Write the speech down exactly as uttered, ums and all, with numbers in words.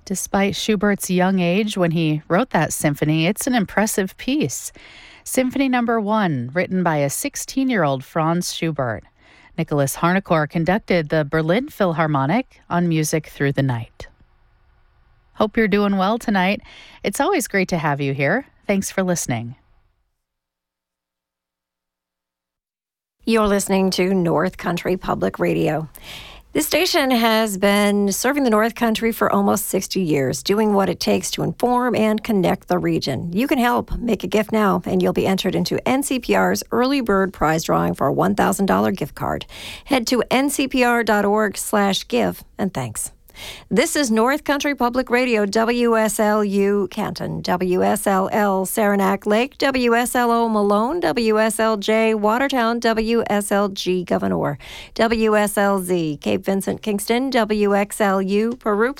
Despite Schubert's young age when he wrote that symphony, it's an impressive piece. Symphony Number One, written by a sixteen-year-old Franz Schubert. Nicholas Harnoncourt conducted the Berlin Philharmonic on Music Through the Night. Hope you're doing well tonight. It's always great to have you here. Thanks for listening. You're listening to North Country Public Radio. This station has been serving the North Country for almost sixty years, doing what it takes to inform and connect the region. You can help. Make a gift now, and you'll be entered into N C P R's early bird prize drawing for a one thousand dollars gift card. Head to n c p r dot org slash give, and thanks. This is North Country Public Radio, W S L U Canton, W S L L Saranac Lake, W S L O Malone, W S L J Watertown, W S L G Gouverneur, W S L Z Cape Vincent Kingston, W X L U Peru